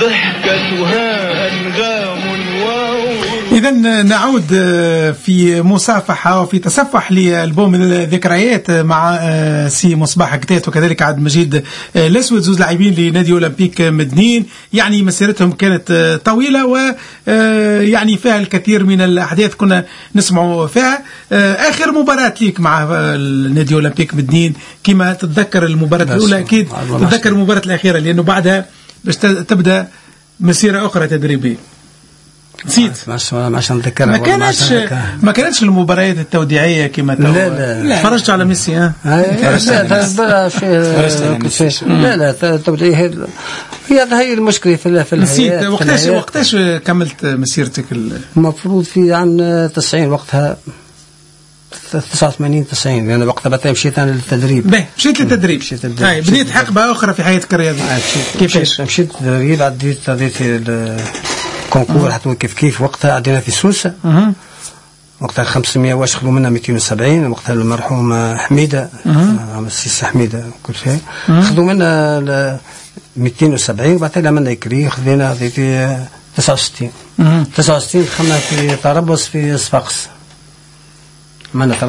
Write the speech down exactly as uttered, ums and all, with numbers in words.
ضحكتها أنغام وعور. إذا نعود في مصافحة وفي تصفح لألبوم الذكريات مع سي مصباح كتات وكذلك عبد المجيد الأسود، زوز لاعبين لنادي أولمبيك مدنين. يعني مسيرتهم كانت طويلة ويعني فيها الكثير من الأحداث كنا نسمعوا فيها. آخر مباراة ليك مع نادي أولمبيك مدنين كما تتذكر المباراة الأولى، أكيد تتذكر المباراة الأخيرة لأنه بعدها باش تبدأ مسيرة أخرى تدريبية. نسيت ما نتذكرها. ما كانتش ما كانتش المباريات التوديعيه كما لا لا لا فرجت على ميسي. ها لا لا التوديعيه هي هي المشكله في في نسيت وقتاش وقتاش كملت مسيرتك؟ المفروض في عام تسعين وقتها تسعة وثمانين تسعين، لأن وقتها بقى مشيت أنا للتدريب. باهي مشيت للتدريب. هاي بديت حقبة أخرى في حياتك الرياضية. كيفاش؟ مشيت للتدريب، عديت عديت الكونكور حتى كيف كيف. وقتها عدينا في سوسة. وقتها خمسمائة واش خلوا منها مئتين وسبعين. وقتها المرحوم حميدة عم السيس حميدة كل شيء خذوا منها مئتين وسبعين. وبعدين عملنا يكري خذينا في تسعة وستين. تسعة وستين دخلنا في تربص في صفاقس.